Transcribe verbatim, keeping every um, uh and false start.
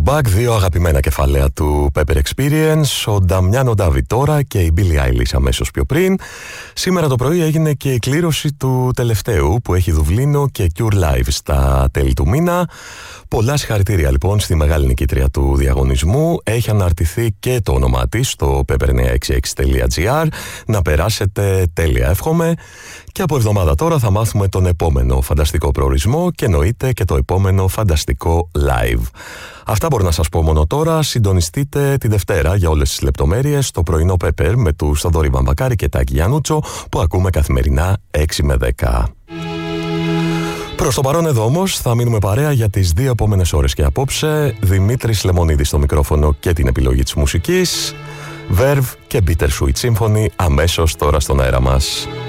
Back, δύο αγαπημένα κεφάλαια του Pepper Experience, ο Νταμιάνο Ντάβι τώρα και η Billie Eilish αμέσως πιο πριν. Σήμερα το πρωί έγινε και η κλήρωση του τελευταίου που έχει Δουβλίνο και Cure Live στα τέλη του μήνα. Πολλά συγχαρητήρια λοιπόν στη μεγάλη νικήτρια του διαγωνισμού. Έχει αναρτηθεί και το όνομά της στο pepper εννιακόσια εξήντα έξι τελεία τζι άρ. Να περάσετε τέλεια, εύχομαι. Και από εβδομάδα τώρα θα μάθουμε τον επόμενο φανταστικό προορισμό και εννοείται και το επόμενο φανταστικό live. Αυτά μπορώ να σας πω μόνο τώρα. Συντονιστείτε τη Δευτέρα για όλες τις λεπτομέρειες στο πρωινό Pepper με του Θοδωρή Βαμβακάρη και Τάκη Γιαννούτσο που ακούμε καθημερινά έξι με δέκα. Προς το παρόν εδώ όμως θα μείνουμε παρέα για τις δύο επόμενες ώρες και απόψε Δημήτρης Λεμονίδης στο μικρόφωνο και την επιλογή της μουσικής, Verve και Bittersweet Symphony αμέσως τώρα στον αέρα μας.